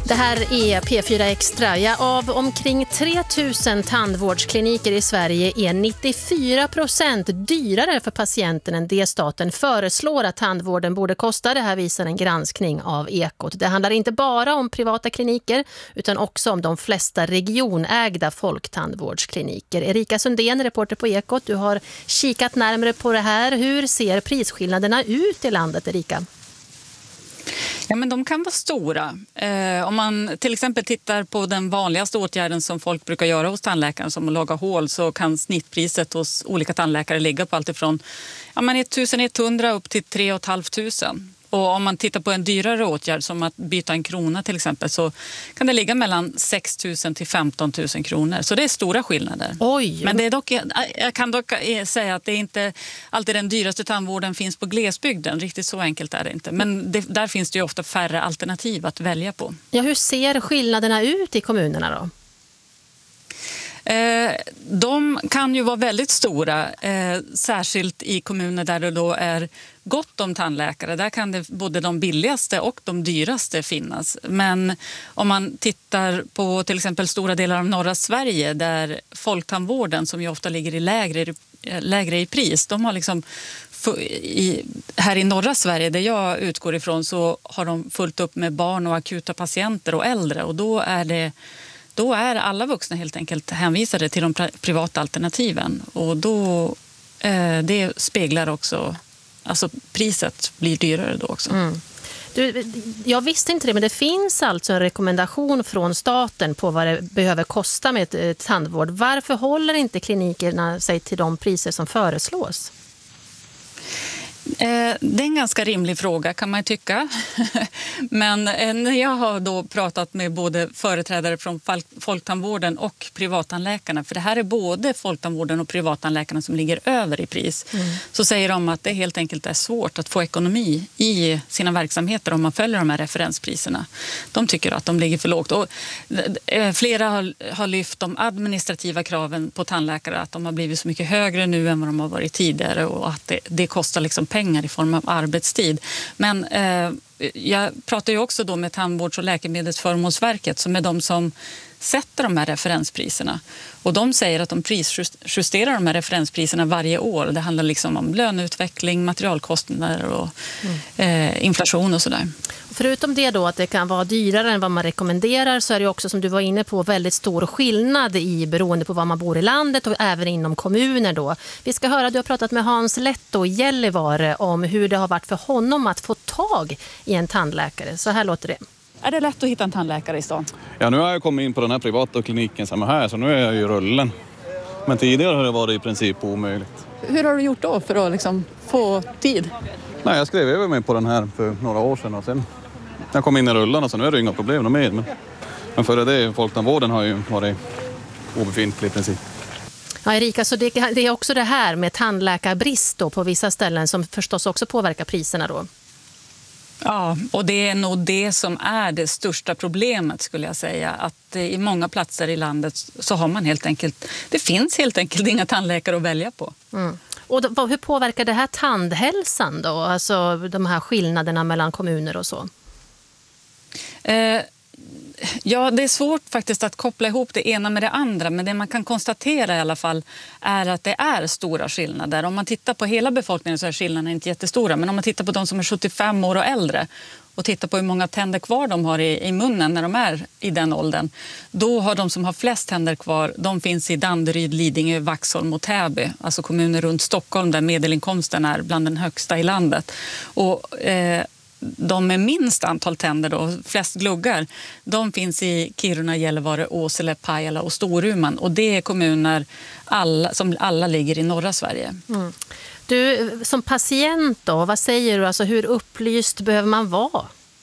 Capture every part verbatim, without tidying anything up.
Det här är P fyra Extra. Ja, av omkring tre tusen tandvårdskliniker i Sverige är nittiofyra procent dyrare för patienten än det staten föreslår att tandvården borde kosta. Det här visar en granskning av Ekot. Det handlar inte bara om privata kliniker utan också om de flesta regionägda folktandvårdskliniker. Erika Sundén, reporter på Ekot, du har kikat närmare på det här. Hur ser prisskillnaderna ut i landet, Erika? Ja, men de kan vara stora. Eh, om man till exempel tittar på den vanligaste åtgärden som folk brukar göra hos tandläkaren, som att laga hål, så kan snittpriset hos olika tandläkare ligga på allt ifrån ja, men ettusen hundra upp till tre tusen femhundra. Och om man tittar på en dyrare åtgärd som att byta en krona till exempel, så kan det ligga mellan sex tusen till femton tusen kronor. Så det är stora skillnader. Oj. Men det är dock, jag kan dock säga att det är inte alltid den dyraste tandvården finns på glesbygden. Riktigt så enkelt är det inte. Men det, där finns det ju ofta färre alternativ att välja på. Ja, hur ser skillnaderna ut i kommunerna då? De kan ju vara väldigt stora, särskilt i kommuner där det då är gott om tandläkare. Där kan det både de billigaste och de dyraste finnas. Men om man tittar på till exempel stora delar av norra Sverige, där folktandvården, som ju ofta ligger i lägre, lägre i pris, de har liksom I, här i norra Sverige, där jag utgår ifrån, så har de fullt upp med barn och akuta patienter och äldre, och då är det Då är alla vuxna helt enkelt hänvisade till de privata alternativen. Och då, eh, det speglar också, alltså priset blir dyrare då också. Mm. Du, jag visste inte det, men det finns alltså en rekommendation från staten på vad det behöver kosta med ett tandvård. Varför håller inte klinikerna sig till de priser som föreslås? Det är en ganska rimlig fråga, kan man tycka. Men när jag har då pratat med både företrädare från folktandvården och privattandläkarna, för det här är både folktandvården och privattandläkarna som ligger över i pris, mm. så säger de att det helt enkelt är svårt att få ekonomi i sina verksamheter om man följer de här referenspriserna. De tycker att de ligger för lågt. Och flera har, har lyft de administrativa kraven på tandläkare, att de har blivit så mycket högre nu än vad de har varit tidigare, och att det, det kostar liksom pengar i form av arbetstid. Men eh, jag pratar ju också då med Tandvårds- och läkemedelsförmånsverket, som är de som sätter de här referenspriserna. Och de säger att de prisjusterar de här referenspriserna varje år. Det handlar liksom om löneutveckling, materialkostnader och mm. eh, inflation och sådär. Förutom det då, att det kan vara dyrare än vad man rekommenderar, så är det också, som du var inne på, väldigt stor skillnad i beroende på var man bor i landet och även inom kommuner då. Vi ska höra, du har pratat med Hans Letto i Gällivare om hur det har varit för honom att få tag i en tandläkare. Så här låter det. Är det lätt att hitta en tandläkare i stan? Ja, nu har jag kommit in på den här privata kliniken som är här, så nu är jag ju rullen. Men tidigare har det varit i princip omöjligt. Hur har du gjort då för att liksom få tid? Nej, jag skrev över mig på den här för några år sedan och sen jag kom in i rullarna, så nu är det inga problem med. Men, men före det, folktandvården har ju varit obefintlig i princip. Ja, Erika, så det, det är också det här med tandläkarbrist då på vissa ställen som förstås också påverkar priserna då? Ja, och det är nog det som är det största problemet, skulle jag säga. Att i många platser i landet så har man helt enkelt, det finns helt enkelt inga tandläkare att välja på. Mm. Och då, hur påverkar det här tandhälsan då? Alltså de här skillnaderna mellan kommuner och så? Eh, ja, det är svårt faktiskt att koppla ihop det ena med det andra, men det man kan konstatera i alla fall är att det är stora skillnader. Om man tittar på hela befolkningen så är skillnaderna inte jättestora, men om man tittar på de som är sjuttiofem år och äldre och tittar på hur många tänder kvar de har i, i munnen när de är i den åldern, då har de som har flest tänder kvar, de finns i Danderyd, Lidingö, Vaxholm och Täby, alltså kommuner runt Stockholm där medelinkomsten är bland den högsta i landet. Och eh, de med minst antal tänder då, flest gluggar, de finns i Kiruna, Gällivare, Åsele, Pajala och Storuman, och det är kommuner alla, som alla ligger i norra Sverige. Mm. Du, som patient då, vad säger du? Alltså, hur upplyst behöver man vara?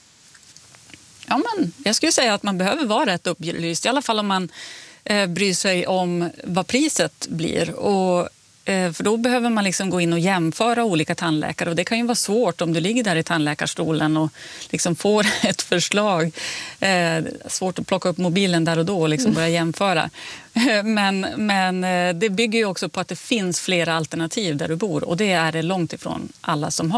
Ja, men jag skulle säga att man behöver vara rätt upplyst, i alla fall om man eh, bryr sig om vad priset blir. Och för då behöver man liksom gå in och jämföra olika tandläkare, och det kan ju vara svårt om du ligger där i tandläkarstolen och liksom får ett förslag. Eh, svårt att plocka upp mobilen där och då och liksom börja jämföra. Men, men det bygger ju också på att det finns flera alternativ där du bor, och det är det långt ifrån alla som har.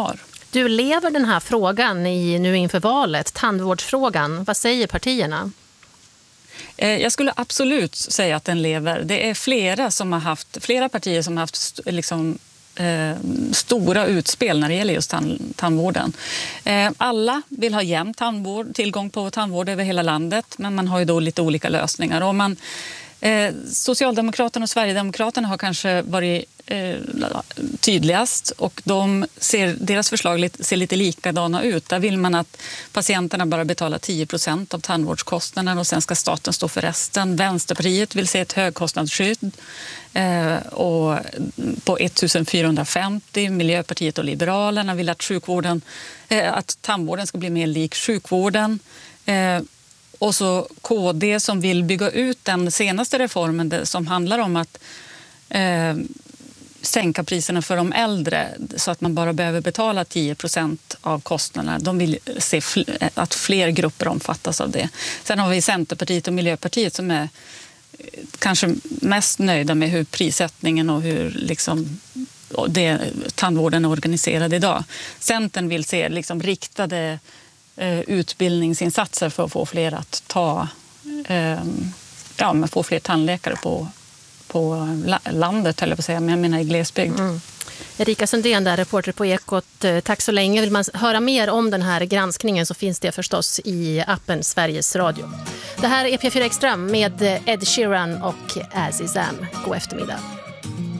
Du lever den här frågan i, nu inför valet, tandvårdsfrågan. Vad säger partierna? Jag skulle absolut säga att den lever. Det är flera, som har haft, flera partier som har haft liksom, eh, stora utspel när det gäller just tand, tandvården. Eh, alla vill ha jämn tandvård, tillgång på tandvård över hela landet, men man har ju då lite olika lösningar. Och man, eh, Socialdemokraterna och Sverigedemokraterna har kanske varit eh, tydligast, och de ser, deras förslag lite, ser lite likadana ut. Där vill man att patienterna bara betalar tio procent av tandvårdskostnaden och sen ska staten stå för resten. Vänsterpartiet vill se ett högkostnadsskydd eh, och på ettusendfyrahundrafemtio. Miljöpartiet och Liberalerna vill att, sjukvården, eh, att tandvården ska bli mer lik sjukvården. Eh, och så K D som vill bygga ut den senaste reformen som handlar om att eh, sänka priserna för de äldre så att man bara behöver betala tio procent av kostnaderna. De vill se fl- att fler grupper omfattas av det. Sen har vi Centerpartiet och Miljöpartiet som är kanske mest nöjda med hur prissättningen och hur liksom det, tandvården är organiserad idag. Centern vill se liksom riktade eh, utbildningsinsatser för att få fler att ta eh, ja, men få fler tandläkare på på landet, eller på att säga, men jag menar i glesbygd. Mm. Erika Sundén där, reporter på Ekot. Tack så länge. Vill man höra mer om den här granskningen så finns det förstås i appen Sveriges Radio. Det här är P fyra Extra med Ed Sheeran och Azizam. God eftermiddag.